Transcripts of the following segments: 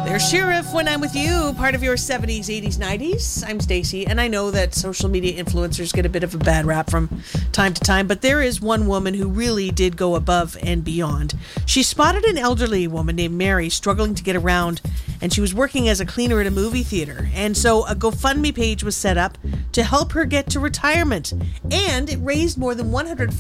There's Sheriff When I'm With You, part of your 70s, 80s, 90s. I'm Stacey, and I know that social media influencers get a bit of a bad rap from time to time, but there is one woman who really did go above and beyond. She spotted an elderly woman named Mary struggling to get around, and she was working as a cleaner at a movie theater. And so a GoFundMe page was set up to help her get to retirement, and it raised more than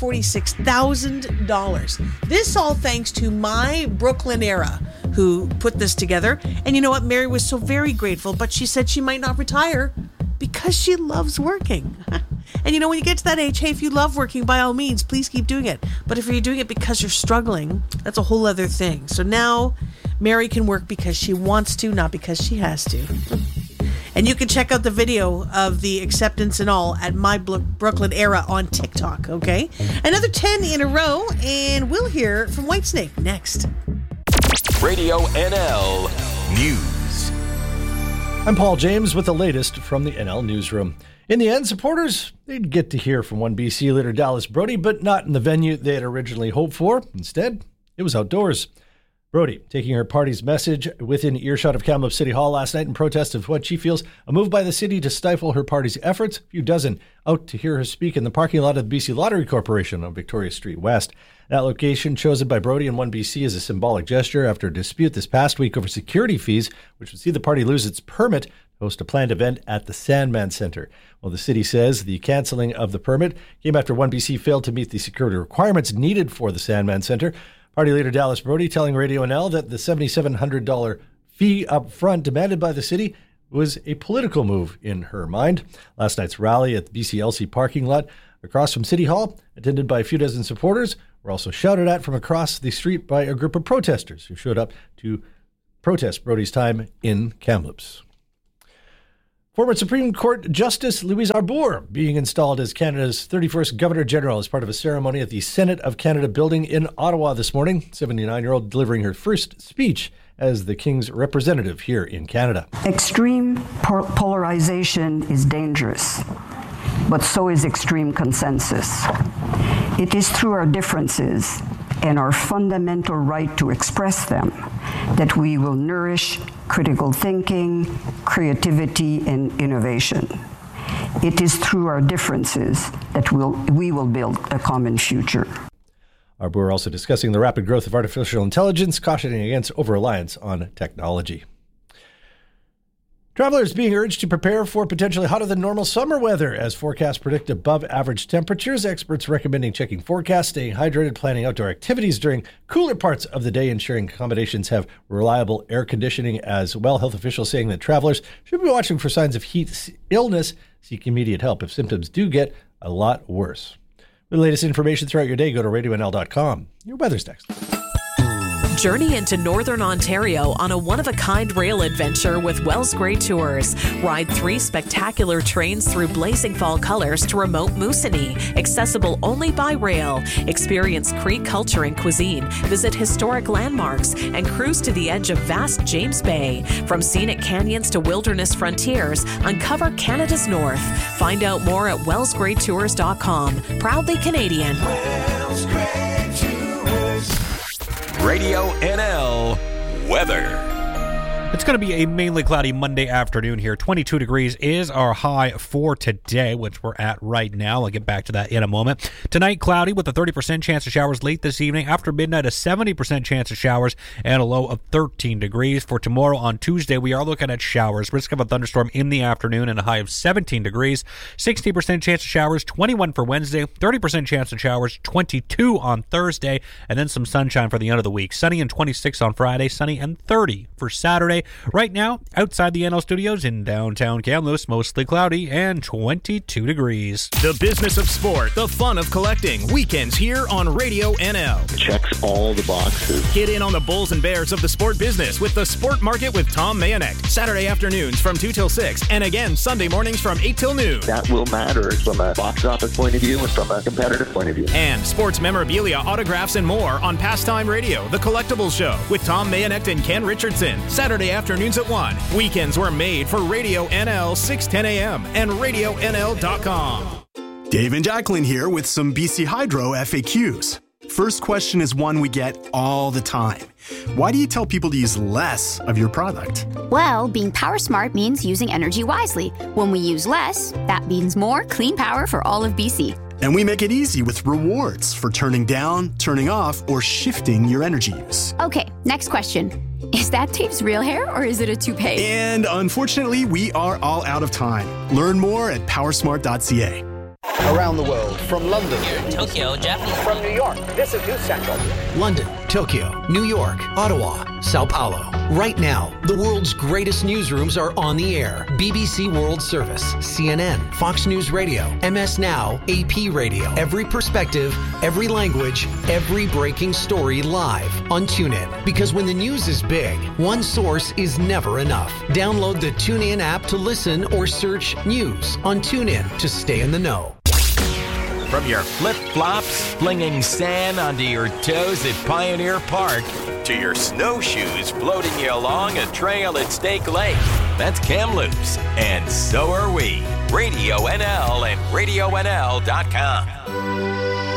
$146,000. This all thanks to My Brooklyn Era, who put this together. And you know what? Mary was so very grateful, but she said she might not retire because she loves working. And you know, when you get to that age, hey, if you love working, by all means, please keep doing it. But if you're doing it because you're struggling, that's a whole other thing. So now Mary can work because she wants to, not because she has to. And you can check out the video of the acceptance and all at My Brooklyn Era on TikTok, okay? Another 10 in a row, and we'll hear from Whitesnake next. Radio NL News. I'm Paul James with the latest from the NL Newsroom. In the end, supporters, they'd get to hear from one BC leader, Dallas Brody, but not in the venue they had originally hoped for. Instead, it was outdoors. Brody taking her party's message within earshot of Kamloops City Hall last night in protest of what she feels a move by the city to stifle her party's efforts. A few dozen out to hear her speak in the parking lot of the BC Lottery Corporation on Victoria Street West. That location chosen by Brody and 1BC as a symbolic gesture after a dispute this past week over security fees, which would see the party lose its permit to host a planned event at the Sandman Centre. Well, the city says the cancelling of the permit came after 1BC failed to meet the security requirements needed for the Sandman Centre. Party leader Dallas Brody telling Radio NL that the $7,700 fee up front demanded by the city was a political move in her mind. Last night's rally at the BCLC parking lot across from City Hall, attended by a few dozen supporters, were also shouted at from across the street by a group of protesters who showed up to protest Brody's time in Kamloops. Former Supreme Court Justice Louise Arbour being installed as Canada's 31st Governor-General as part of a ceremony at the Senate of Canada building in Ottawa this morning. 79-year-old delivering her first speech as the King's representative here in Canada. Extreme polarization is dangerous, but so is extreme consensus. It is through our differences and our fundamental right to express them that we will nourish critical thinking, creativity, and innovation. It is through our differences that we will build a common future. Arbour also discussing the rapid growth of artificial intelligence, cautioning against over-reliance on technology. Travelers being urged to prepare for potentially hotter than normal summer weather as forecasts predict above average temperatures. Experts recommending checking forecasts, staying hydrated, planning outdoor activities during cooler parts of the day, ensuring accommodations have reliable air conditioning as well. Health officials saying that travelers should be watching for signs of heat illness, seek immediate help if symptoms do get a lot worse. For the latest information throughout your day, go to radionl.com. Your weather's next. Journey into Northern Ontario on a one-of-a-kind rail adventure with Wells Grey Tours. Ride 3 spectacular trains through blazing fall colors to remote Moosonee, accessible only by rail. Experience Cree culture and cuisine, visit historic landmarks, and cruise to the edge of vast James Bay. From scenic canyons to wilderness frontiers, uncover Canada's North. Find out more at wellsgreytours.com. Proudly Canadian. Wells Grey Tours. Radio NL weather. It's going to be a mainly cloudy Monday afternoon here. 22 degrees is our high for today, which we're at right now. I'll get back to that in a moment. Tonight, cloudy with a 30% chance of showers late this evening. After midnight, a 70% chance of showers and a low of 13 degrees. For tomorrow on Tuesday, we are looking at showers. Risk of a thunderstorm in the afternoon and a high of 17 degrees. 60% chance of showers, 21 for Wednesday. 30% chance of showers, 22 on Thursday. And then some sunshine for the end of the week. Sunny and 26 on Friday. Sunny and 30 for Saturday. Right now, outside the NL Studios in downtown Kamloops, mostly cloudy and 22 degrees. The business of sport, the fun of collecting. Weekends here on Radio NL. Checks all the boxes. Get in on the bulls and bears of the sport business with the Sport Market with Tom Mayonek. Saturday afternoons from 2 till 6, and again Sunday mornings from 8 till noon. That will matter from a box office point of view and from a competitive point of view. And sports memorabilia, autographs, and more on Pastime Radio, The Collectibles Show with Tom Mayonek and Ken Richardson. Saturday afternoons at 1. Weekends were made for Radio NL 610 AM and RadioNL.com. Dave and Jacqueline here with some BC Hydro FAQs. first question is one we get all the time. Why do you tell people to use less of your product? Well, being power smart means using energy wisely. When we use less, that means more clean power for all of BC. And we make it easy with rewards for turning down, turning off, or shifting your energy use. Okay, next question. Is that Dave's real hair or is it a toupee? And unfortunately, we are all out of time. Learn more at powersmart.ca. Around the world, from London, Tokyo, Japan, from New York, this is News Central. London, Tokyo, New York, Ottawa, Sao Paulo. Right now, the world's greatest newsrooms are on the air. BBC World Service, CNN, Fox News Radio, MS Now, AP Radio. Every perspective, every language, every breaking story live on TuneIn. Because when the news is big, one source is never enough. Download the TuneIn app to listen or search news on TuneIn to stay in the know. From your flip-flops flinging sand onto your toes at Pioneer Park to your snowshoes floating you along a trail at Snake Lake, that's Kamloops, and so are we. Radio NL and RadioNL.com.